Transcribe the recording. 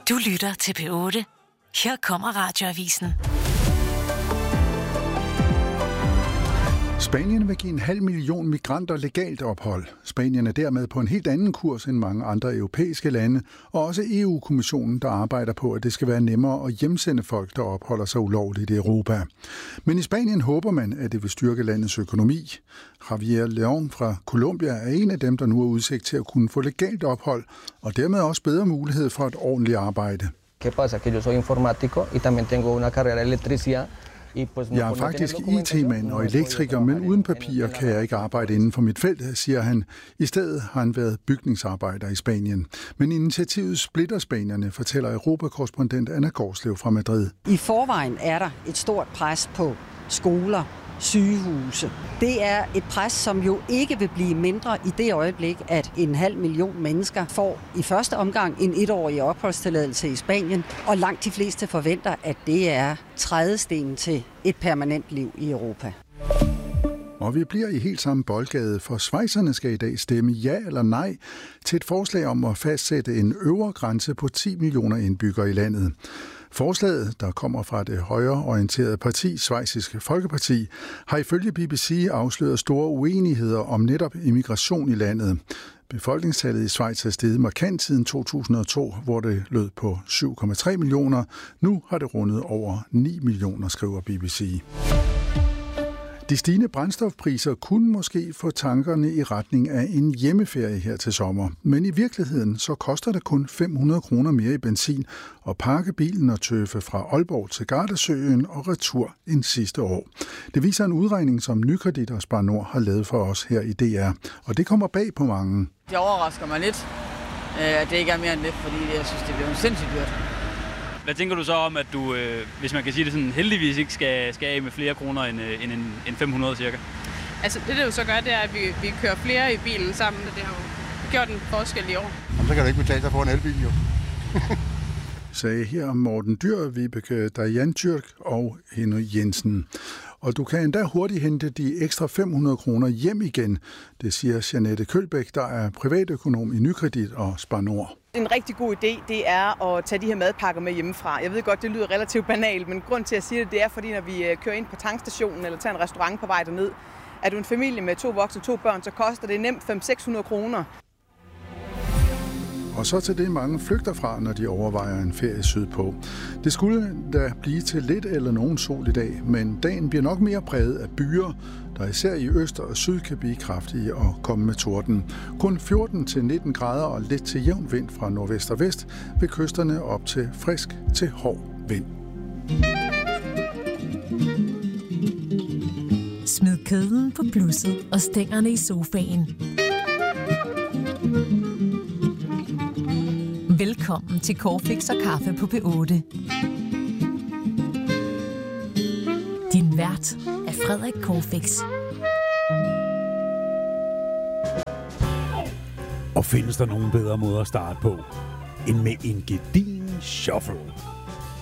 Du lytter til P8. Her kommer Radioavisen. Spanien vil give 500.000 migranter legalt ophold. Spanien er dermed på en helt anden kurs end mange andre europæiske lande, og også EU-kommissionen, der arbejder på, at det skal være nemmere at hjemsende folk, der opholder sig ulovligt i Europa. Men i Spanien håber man, at det vil styrke landets økonomi. Javier León fra Colombia er en af dem, der nu har udsigt til at kunne få legalt ophold, og dermed også bedre mulighed for et ordentligt arbejde. ¿Qué pasa? Que yo soy informático y también tengo una carrera de electricidad. Jeg er faktisk IT-mand og elektriker, men uden papirer kan jeg ikke arbejde inden for mit felt, siger han. I stedet har han været bygningsarbejder i Spanien. Men initiativet splitter spanierne, fortæller Europakorrespondent Anna Gårdslev fra Madrid. I forvejen er der et stort pres på skoler, sygehuse. Det er et pres, som jo ikke vil blive mindre i det øjeblik, at 500.000 mennesker får i første omgang en 1-årig opholdstilladelse i Spanien, og langt de fleste forventer, at det er trædestenen til et permanent liv i Europa. Og vi bliver i helt samme boldgade, for schweizerne skal i dag stemme ja eller nej til et forslag om at fastsætte en øvre grænse på 10 millioner indbyggere i landet. Forslaget, der kommer fra det højreorienterede parti, Schweiziske Folkeparti, har ifølge BBC afsløret store uenigheder om netop immigration i landet. Befolkningstallet i Schweiz er steget markant siden 2002, hvor det lød på 7,3 millioner. Nu har det rundet over 9 millioner, skriver BBC. De stigende brændstofpriser kunne måske få tankerne i retning af en hjemmeferie her til sommer. Men i virkeligheden så koster det kun 500 kroner mere i benzin at pakke bilen og tøffe fra Aalborg til Gardasøen og retur end sidste år. Det viser en udregning, som Nykredit og Spar Nord har lavet for os her i DR. Og det kommer bag på mange. Det overrasker mig lidt, at det ikke er mere end det, fordi jeg synes, det bliver sindssygt dyrt. Hvad tænker du så om, at du, hvis man kan sige det sådan, heldigvis ikke skal af med flere kroner end 500 cirka? Altså det jo så gør, det er, at vi kører flere i bilen sammen, og det har jo gjort en forskel i år. Jamen, så kan det ikke betale sig for en elbil jo. Sagde her Morten Dyr, Vibeke Dajan Tyrk og Henry Jensen. Og du kan endda hurtigt hente de ekstra 500 kroner hjem igen, det siger Jeanette Kølbæk, der er privatøkonom i Nykredit og Spar Nord. En rigtig god idé, det er at tage de her madpakker med hjemmefra. Jeg ved godt, det lyder relativt banalt, men grund til at sige det er, fordi når vi kører ind på tankstationen eller tager en restaurant på vej derned, er du en familie med 2 voksne og 2 børn, så koster det nemt 500-600 kroner. Og så til det, mange flygter fra, når de overvejer en ferie sydpå. Det skulle da blive til lidt eller nogen sol i dag, men dagen bliver nok mere præget af byer, der især i øst og syd kan blive kraftige og komme med torden. Kun 14-19 grader og lidt til jævn vind fra nordvest og vest, ved kysterne op til frisk til hård vind. Smid kedlen på blusset og stængerne i sofaen. Velkommen til Corfix og Kaffe på P8. Din vært er Frederik Corfix. Og findes der nogen bedre måde at starte på, end med en gedigen shuffle?